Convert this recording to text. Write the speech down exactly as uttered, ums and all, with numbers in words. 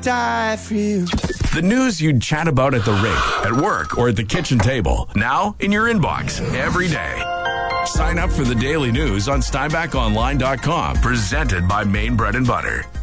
die for you. The news you'd chat about at the rink, at work, or at the kitchen table. Now in your inbox every day. Sign up for the daily news on Steinbach Online dot com. Presented by Maine Bread and Butter.